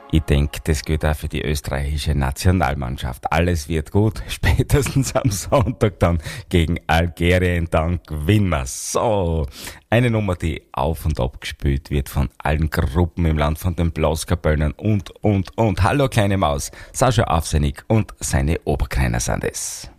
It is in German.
Ich denke, das gilt auch für die österreichische Nationalmannschaft. Alles wird gut, spätestens am Sonntag dann gegen Algerien, dann gewinnen wir. So, eine Nummer, die auf und ab gespielt wird von allen Gruppen im Land, von den Blaskapellern und. Hallo kleine Maus, Sascha Afsenig und seine Oberkreiner sind es.